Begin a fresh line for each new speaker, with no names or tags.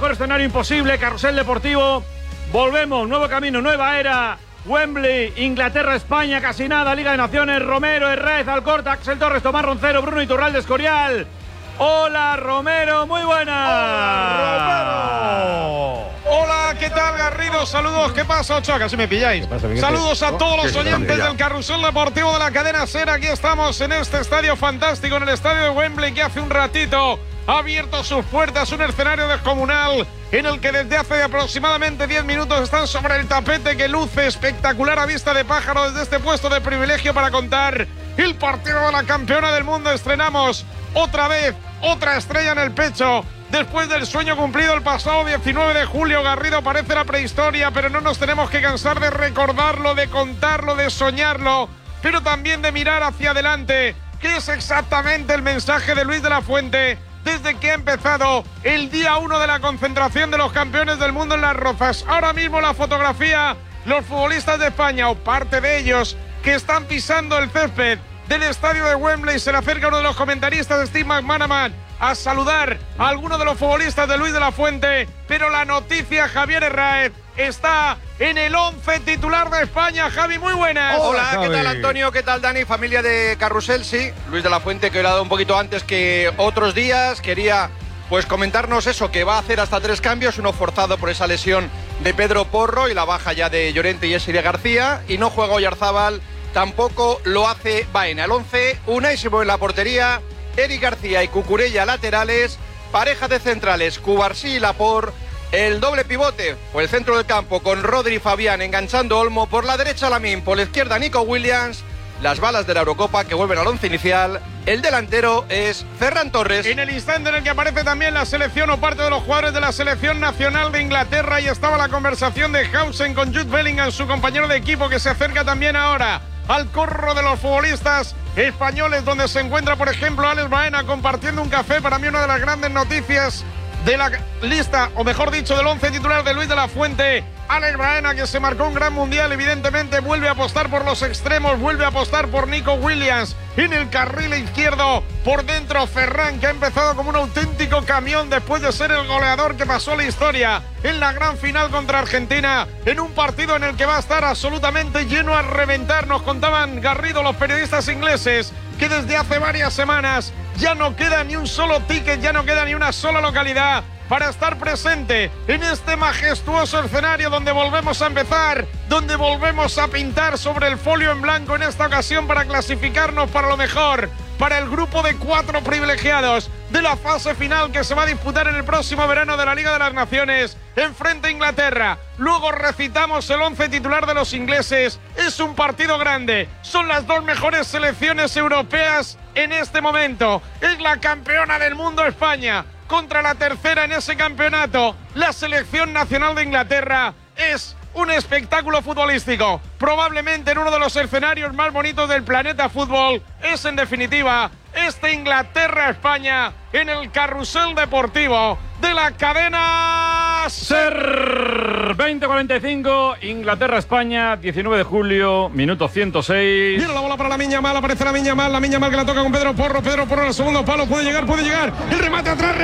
mejor escenario imposible, Carrusel Deportivo. Volvemos, nuevo camino, nueva era. Wembley, Inglaterra, España, casi nada, Liga de Naciones, Romero, Herraiz, Alcorta, Axel Torres, Tomás Roncero, Bruno Iturralde, Escorial. Hola Romero, muy buenas.
Hola, Romero. Hola, ¿qué tal, Garrido? Saludos, ¿qué pasa, Ochoa? Casi me pilláis. Saludos a todos los oyentes del Carrusel Deportivo de la cadena SER. Aquí estamos en este estadio fantástico, en el estadio de Wembley, que hace un ratito ha abierto sus puertas, un escenario descomunal en el que desde hace aproximadamente 10 minutos están sobre el tapete que luce espectacular a vista de pájaro desde este puesto de privilegio para contar el partido de la campeona del mundo. Estrenamos otra vez, otra estrella en el pecho. Después del sueño cumplido el pasado 19 de julio, Garrido, parece la prehistoria, pero no nos tenemos que cansar de recordarlo, de contarlo, de soñarlo, pero también de mirar hacia adelante, que es exactamente el mensaje de Luis de la Fuente desde que ha empezado el día 1 de la concentración de los campeones del mundo en Las Rozas. Ahora mismo la fotografía, los futbolistas de España, o parte de ellos, que están pisando el césped del estadio de Wembley. Se le acerca uno de los comentaristas, Steve McManaman, a saludar a alguno de los futbolistas de Luis de la Fuente, pero la noticia, Javier Herraiz, está en el 11 titular de España. Javi, muy buenas.
Hola,
Javi.
¿Qué tal, Antonio? ¿Qué tal, Dani? Familia de Carrusel, sí. Luis de la Fuente, que lo ha dado un poquito antes que otros días. Quería, pues, comentarnos eso, que va a hacer hasta 3 cambios, uno forzado por esa lesión de Pedro Porro y la baja ya de Llorente y Esiri García, y no juega Oyarzábal, tampoco lo hace Baena. El 11, Unai Simón en la portería, Eric García y Cucurella laterales, pareja de centrales, Cubarsí y Laporte, el doble pivote por el centro del campo con Rodri y Fabián enganchando Olmo, por la derecha Lamine, por la izquierda Nico Williams, las balas de la Eurocopa que vuelven al 11 inicial, el delantero es Ferran Torres.
En el instante en el que aparece también la selección o parte de los jugadores de la selección nacional de Inglaterra, y estaba la conversación de Hausen con Jude Bellingham, su compañero de equipo, que se acerca también ahora al corro de los futbolistas españoles, donde se encuentra, por ejemplo, Alex Baena compartiendo un café. Para mí una de las grandes noticias de la lista, o mejor dicho, del 11 titular de Luis de la Fuente. Alex Baena, que se marcó un gran mundial, evidentemente vuelve a apostar por los extremos, vuelve a apostar por Nico Williams en el carril izquierdo. Por dentro Ferran, que ha empezado como un auténtico camión después de ser el goleador que pasó la historia en la gran final contra Argentina, en un partido en el que va a estar absolutamente lleno a reventar. Nos contaban, Garrido, los periodistas ingleses, que desde hace varias semanas ya no queda ni un solo ticket, ya no queda ni una sola localidad para estar presente en este majestuoso escenario donde volvemos a empezar, donde volvemos a pintar sobre el folio en blanco, en esta ocasión para clasificarnos para lo mejor, para el grupo de 4 privilegiados de la fase final que se va a disputar en el próximo verano de la Liga de las Naciones, enfrente a Inglaterra. Luego recitamos el 11 titular de los ingleses. Es un partido grande, son las 2 mejores selecciones europeas en este momento. Es la campeona del mundo España contra la tercera en ese campeonato, la selección nacional de Inglaterra. Es un espectáculo futbolístico, probablemente en uno de los escenarios más bonitos del planeta fútbol. Es, en definitiva, este Inglaterra-España en el Carrusel Deportivo de la cadena
SER. 20:45, Inglaterra-España, 19 de julio, minuto 106.
Viene la bola para Lamine Yamal, aparece Lamine Yamal que la toca con Pedro Porro, el segundo palo, puede llegar, el remate atrás.